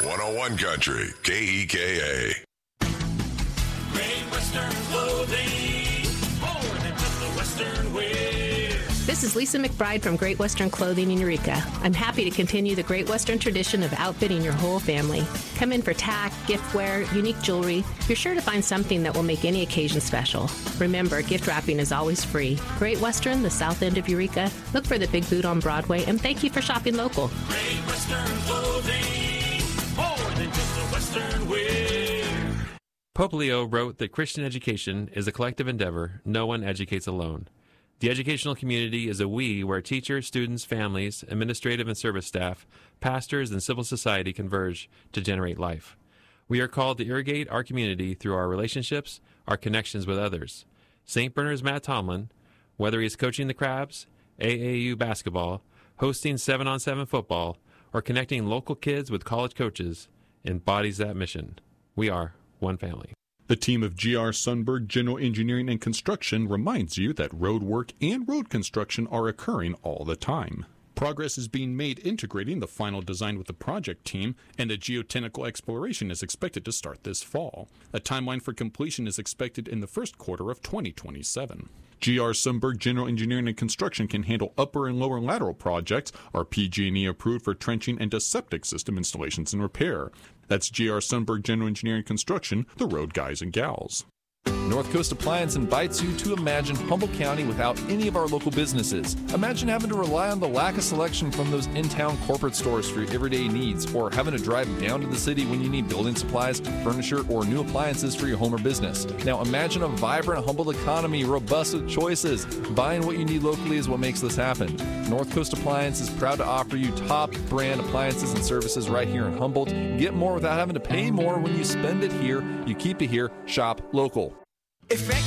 101 Country, KEKA. Great Western Clothing, more than just a Western wear. This is Lisa McBride from Great Western Clothing in Eureka. I'm happy to continue the Great Western tradition of outfitting your whole family. Come in for tack, giftware, unique jewelry. You're sure to find something that will make any occasion special. Remember, gift wrapping is always free. Great Western, the south end of Eureka. Look for the Big Boot on Broadway, and thank you for shopping local. Great Western Clothing, more than just a Western wear. Pope Leo wrote that Christian education is a collective endeavor. No one educates alone. The educational community is a we where teachers, students, families, administrative and service staff, pastors, and civil society converge to generate life. We are called to irrigate our community through our relationships, our connections with others. St. Bernard's Matt Tomlin, whether he is coaching the Crabs, AAU basketball, hosting 7-on-7 football, or connecting local kids with college coaches, embodies that mission. We are one family. The team of GR Sundberg General Engineering and Construction reminds you that road work and road construction are occurring all the time. Progress is being made integrating the final design with the project team, and a geotechnical exploration is expected to start this fall. A timeline for completion is expected in the first quarter of 2027. GR Sundberg General Engineering and Construction can handle upper and lower lateral projects, are PG&E approved for trenching and septic system installations and repair. That's GR Sundberg General Engineering and Construction, the road guys and gals. North Coast Appliance invites you to imagine Humboldt County without any of our local businesses. Imagine having to rely on the lack of selection from those in-town corporate stores for your everyday needs, or having to drive down to the city when you need building supplies, furniture, or new appliances for your home or business. Now imagine a vibrant Humboldt economy, robust with choices. Buying what you need locally is what makes this happen. North Coast Appliance is proud to offer you top brand appliances and services right here in Humboldt. Get more without having to pay more when you spend it here. You keep it here. Shop local. Effect